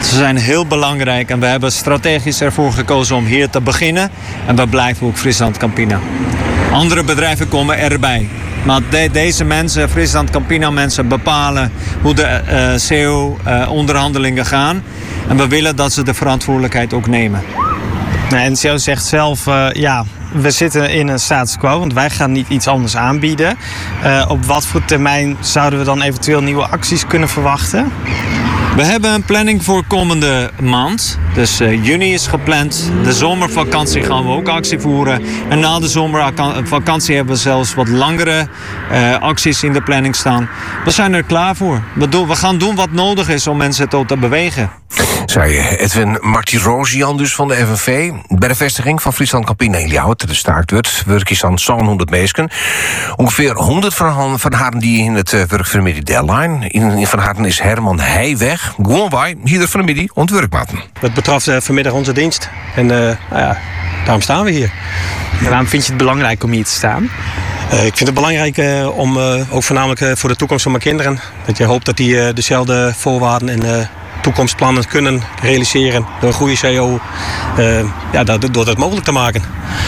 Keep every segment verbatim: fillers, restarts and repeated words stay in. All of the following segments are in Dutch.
Ze zijn heel belangrijk en we hebben strategisch ervoor gekozen om hier te beginnen. En we blijven ook Friesland Campina. Andere bedrijven komen erbij. Maar de, deze mensen, Friesland Campina mensen, bepalen hoe de uh, C O-onderhandelingen uh, gaan. En we willen dat ze de verantwoordelijkheid ook nemen. Nou, N C O zegt zelf, uh, ja, we zitten in een status quo, want wij gaan niet iets anders aanbieden. Uh, op wat voor termijn zouden we dan eventueel nieuwe acties kunnen verwachten? We hebben een planning voor komende maand. Dus uh, juni is gepland. De zomervakantie gaan we ook actie voeren. En na de zomervakantie hebben we zelfs wat langere uh, acties in de planning staan. We zijn er klaar voor. We, doen, we gaan doen wat nodig is om mensen tot te bewegen. Zei Edwin Martirosian dus van de F N V. Bij de vestiging van Friesland Campina in Ljouwert, de Staartwut, werk aan zevenhonderd meesken. Ongeveer honderd van, van haar die in het uh, werk van de middag deadline. In, in van haar is Herman Heijweg. Gewoon wij, hier van de middag, ontwerkmaten. Dat betreft uh, vanmiddag onze dienst. En uh, nou ja, daarom staan we hier. En waarom vind je het belangrijk om hier te staan? Uh, ik vind het belangrijk uh, om, uh, ook voornamelijk uh, voor de toekomst van mijn kinderen, dat je hoopt dat die uh, dezelfde voorwaarden en uh, toekomstplannen kunnen realiseren door een goede C O, uh, ja, door dat mogelijk te maken.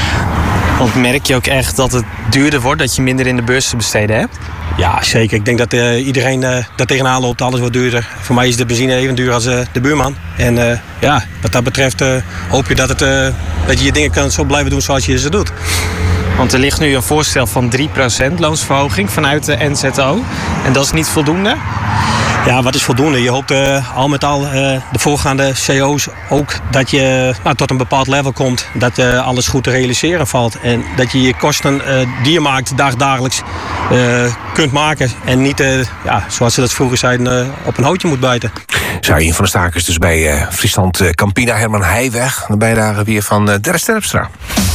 Want merk je ook echt dat het duurder wordt, dat je minder in de beurs te besteden hebt? Ja, zeker. Ik denk dat uh, iedereen uh, daar tegenaan loopt. Alles wordt duurder. Voor mij is de benzine even duur als uh, de buurman. En uh, ja, wat dat betreft uh, hoop je dat, het, uh, dat je je dingen kan zo blijven doen zoals je ze doet. Want er ligt nu een voorstel van drie procent loonsverhoging vanuit de N Z O. En dat is niet voldoende? Ja, wat is voldoende? Je hoopt uh, al met al uh, de voorgaande C O's ook dat je nou, tot een bepaald level komt. Dat uh, alles goed te realiseren valt. En dat je je kosten uh, die je maakt dag, dagelijks uh, kunt maken. En niet, uh, ja, zoals ze dat vroeger zeiden, uh, op een houtje moet bijten. Zei een van de stakers dus bij uh, Friesland uh, Campina, Herman Heijweg. De bijdrage weer van uh, Dennis Terpstra.